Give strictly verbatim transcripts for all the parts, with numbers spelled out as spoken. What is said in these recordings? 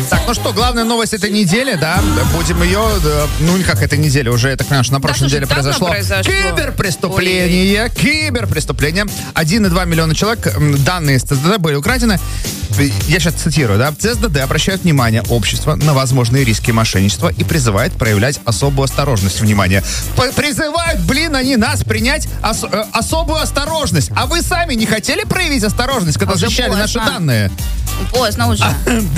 Так, ну что, главная новость этой недели, да, будем ее, ну как этой недели, уже, я так понимаю, что на прошлой неделе произошло, произошло киберпреступление, Ой. киберпреступление. один и два миллиона человек, данные из ЦСДД были украдены. Я сейчас цитирую, да. ЦСДД обращает внимание общества на возможные риски мошенничества и призывает проявлять особую осторожность. Внимание. П- призывают, блин, они нас принять ос- э, особую осторожность. А вы сами не хотели проявить осторожность, когда уже защищали поздно. наши данные? Поздно уже.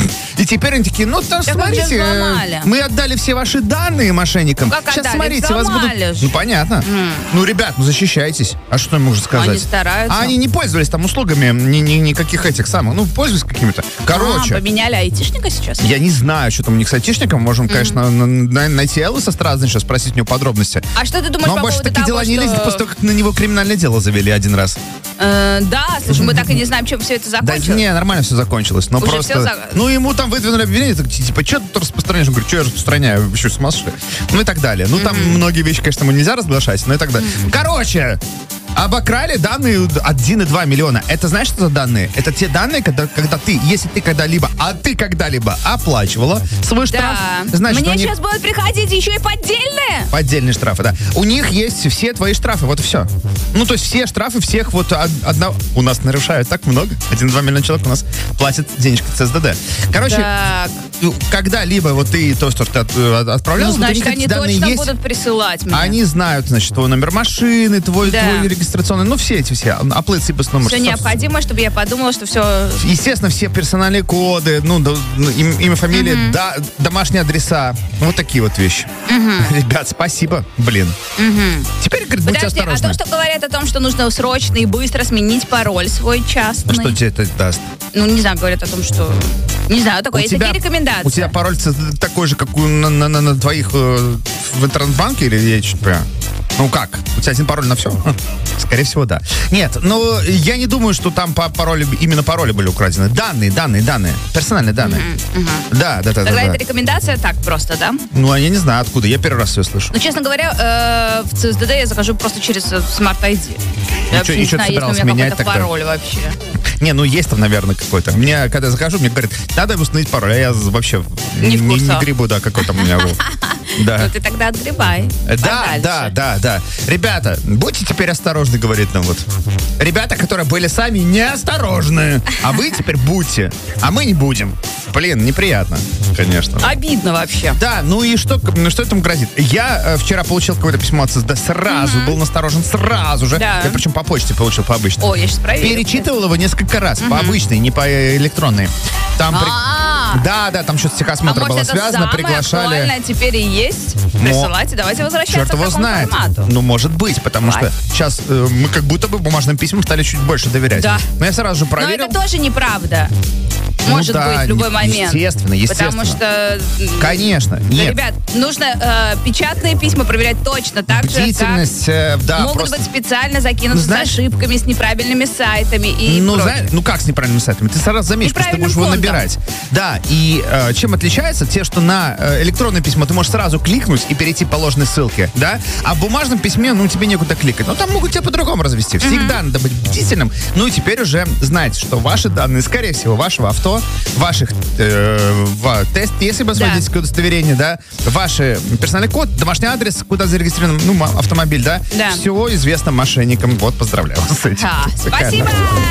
И теперь они такие, ну там Так смотрите, э, мы отдали все ваши данные мошенникам. Ну, как Сейчас отдали? смотрите, вас будут... Взломали же. Ну понятно. Mm. Ну, ребят, ну защищайтесь. А что им можно сказать? Они стараются. А они не пользовались там услугами ни, ни, никаких этих самых. Ну, пользовались какими-то. Короче. А, поменяли айтишника сейчас? Я не знаю, что там у них с айтишником. Можем, mm-hmm. конечно, на, на, найти Элвиса Страздана сейчас, спросить у него подробности. А что ты думаешь Но по больше поводу такие того, дела не что... лезет после того, как на него криминальное дело завели один раз. Э, да, слушай, мы так и не знаем, чем все это закончилось. Да не, нормально все закончилось. Но Уже просто... все за... Ну, ему там выдвинули обвинение, так, типа, что ты распространяешь? Он говорит, что я распространяю? Вы что, с ума сошли? Ну и так далее. Ну, там mm-hmm. многие вещи, конечно, ему нельзя разглашать, но и так далее. Mm-hmm. Короче, обокрали данные один и два миллиона. Это знаешь, что за данные? Это те данные, когда, когда ты, если ты когда-либо, а ты когда-либо оплачивала свой штраф, да. значит, Мне у них... сейчас будут приходить еще и поддельные. Поддельные штрафы, да. У них есть все твои штрафы, вот и все. Ну, то есть все штрафы всех вот одного... У нас нарушают так много. один и два миллиона человек у нас платят денежки ЦСДД. Короче, так. когда-либо вот ты то, что ты отправлял, ну, значит, вот они данные точно есть, будут присылать мне. Они знают, значит, твой номер машины, твой, да. твой регистрационный, ну, все эти все, оплаты, ципас, номер. Все необходимое, чтобы я подумала, что все... Естественно, все персональные коды, ну, да, им, имя, фамилия, uh-huh. да, домашние адреса, вот такие вот вещи. Uh-huh. Ребят, спасибо, блин. Uh-huh. Теперь, говорит, будьте Подожди, осторожны. а то, что говорят о том, что нужно срочно и быстро сменить пароль свой частный. А что тебе это даст? Ну, не знаю, говорят о том, что... Не знаю, такое, есть такие рекомендации. У тебя пароль такой же, как у, на, на, на, на твоих э, в интернет-банке, или я чуть понимаю? Ну как? У тебя один пароль на все? Скорее всего, да. Нет, ну, я не думаю, что там по паролю, именно пароли были украдены. Данные, данные, данные. Персональные данные. Uh-huh, uh-huh. Да, да, да. Тогда да, это да. рекомендация так просто, да? Ну, я не знаю, откуда. Я первый раз все слышу. Ну, честно говоря, э, в ЦСДД я захожу просто через Smart ай ди. Я вообще не знаю, есть ли у меня менять какой-то тогда? пароль вообще. Не, ну есть там, наверное, какой-то. Мне, когда я захожу, мне говорят, надо установить пароль, а я вообще не, не, не грибу, да, какой там у меня был. Да. Ну ты тогда отгребай. Да, да, да, да. Ребята, будьте теперь осторожны, говорит нам вот. Ребята, которые были сами неосторожны, а вы теперь будьте, а мы не будем. Блин, неприятно, конечно. Обидно вообще. Да, ну и что, ну, что этому грозит? Я э, вчера получил какое-то письмо от ЦСДД, сразу mm-hmm. был насторожен, сразу же. Да. Я причем по почте получил, по обычной. О, я сейчас проверю. Перечитывал его несколько раз, mm-hmm. по обычной, не по электронной. Там при... Да, да, там что-то с техосмотром а было связано, приглашали. Актуально теперь и есть. Присылайте, давайте возвращаться черт его к такому знает. формату. Ну, может быть, потому Давай. что сейчас э, мы как будто бы бумажным письмам стали чуть больше доверять. Да. Но я сразу же проверил. Но это тоже неправда. Ну, Может да, быть, в любой момент. Естественно, естественно. Потому что... Конечно, нет. Ребят, нужно э, печатные письма проверять точно так же, как... Бдительность, э, да, могут просто... быть специально закинуты Ну, знаешь, с ошибками, с неправильными сайтами и ну, прочее. знаешь, ну как с неправильными сайтами? Ты сразу заметишь, потому что ты будешь его фондом. набирать. Да, и э, чем отличается? Те, что на э, электронное письмо ты можешь сразу кликнуть и перейти по ложной ссылке, да? А в бумажном письме, ну, тебе некуда кликать. Ну, там могут тебя по-другому развести. Всегда mm-hmm. надо быть бдительным. Ну, и теперь уже знаете, что ваши данные, скорее всего, вашего авто, ваших э, в тест, если бы свое водительское удостоверение, да, ваш персональный код, домашний адрес, куда зарегистрирован, ну, автомобиль, да, да. все известно мошенникам. Вот, поздравляю вас с этим. А, спасибо!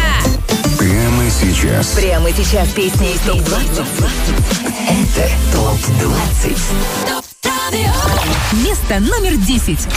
Прямо сейчас. Прямо сейчас песни из топ двадцать. Это топ двадцать. Место номер десять.